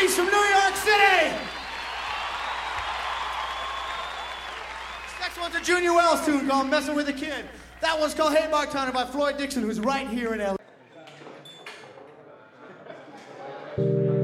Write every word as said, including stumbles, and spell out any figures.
Boogies from New York City. This next one's a Junior Wells tune called Messing with a Kid. That one's called Hey Bartender by Floyd Dixon, who's right here in L A